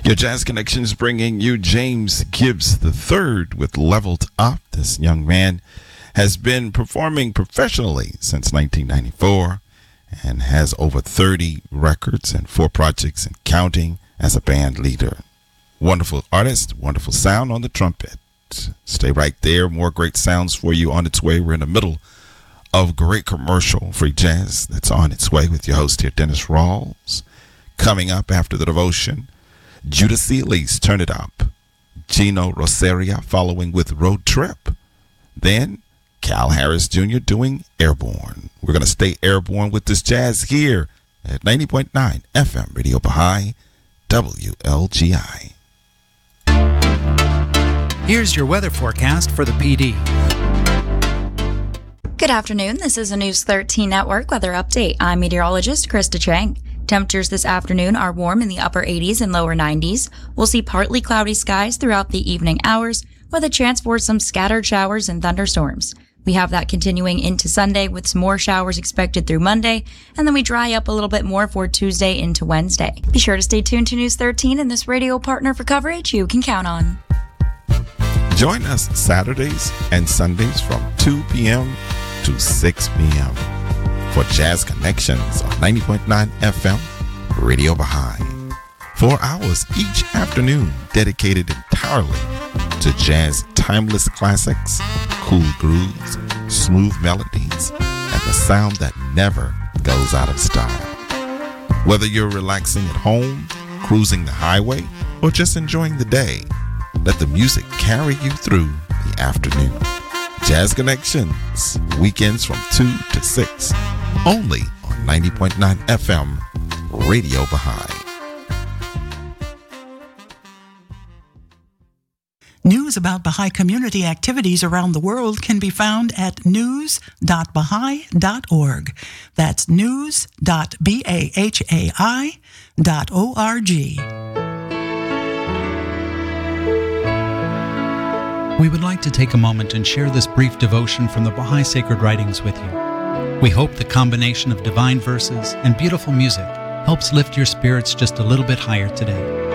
Your Jazz Connections bringing you James Gibbs III with Leveled Up. This young man has been performing professionally since 1994 and has over 30 records and 4 projects and counting as a band leader. Wonderful artist, wonderful sound on the trumpet. Stay right there. More great sounds for you on its way. We're in the middle of great commercial free jazz that's on its way with your host here, Dennis Rawls. Coming up after the devotion, Judah Seeley's Turn It Up. Gino Rosaria following with Road Trip. Then Cal Harris Jr. doing Airborne. We're going to stay airborne with this jazz here at 90.9 FM Radio Baha'i, WLGI. Here's your weather forecast for the PD. Good afternoon. This is a News 13 Network weather update. I'm meteorologist Krista Chang. Temperatures this afternoon are warm in the upper 80s and lower 90s. We'll see partly cloudy skies throughout the evening hours with a chance for some scattered showers and thunderstorms. We have that continuing into Sunday with some more showers expected through Monday, and then we dry up a little bit more for Tuesday into Wednesday. Be sure to stay tuned to News 13 and this radio partner for coverage you can count on. Join us Saturdays and Sundays from 2 p.m. to 6 p.m. for Jazz Connections on 90.9 FM Radio Baha'i. 4 hours each afternoon dedicated entirely to jazz timeless classics, cool grooves, smooth melodies, and the sound that never goes out of style. Whether you're relaxing at home, cruising the highway, or just enjoying the day, let the music carry you through the afternoon. Jazz Connections, weekends from 2 to 6, only on 90.9 FM Radio Baha'i. News about Baha'i community activities around the world can be found at news.baha'i.org. That's news.bahai.org. We would like to take a moment and share this brief devotion from the Baha'i Sacred Writings with you. We hope the combination of divine verses and beautiful music helps lift your spirits just a little bit higher today.